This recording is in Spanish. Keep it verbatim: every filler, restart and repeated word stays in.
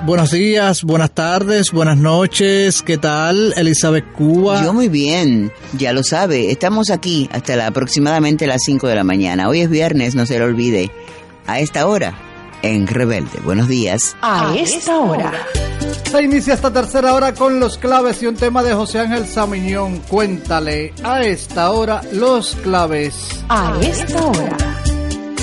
Buenos días, buenas tardes, buenas noches. ¿Qué tal, Elizabeth Cuba? Yo muy bien, ya lo sabe. Estamos aquí hasta la, aproximadamente las cinco de la mañana. Hoy es viernes, no se lo olvide. A esta hora, en Rebelde. Buenos días. A esta hora. Se inicia esta tercera hora con los claves y un tema de José Ángel Samiñón. Cuéntale, a esta hora, los claves. A esta hora.